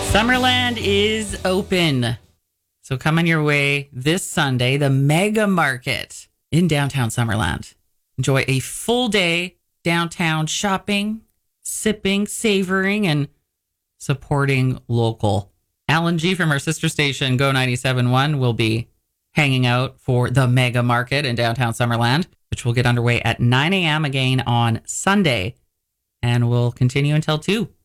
Summerland is open. So come on your way this Sunday, the Mega Market in downtown Summerland. Enjoy a full day downtown shopping, sipping, savoring, and supporting local. Alan G from our sister station, Go 97.1, will be hanging out for the Mega Market in downtown Summerland, which will get underway at 9 a.m. again on Sunday and will continue until 2.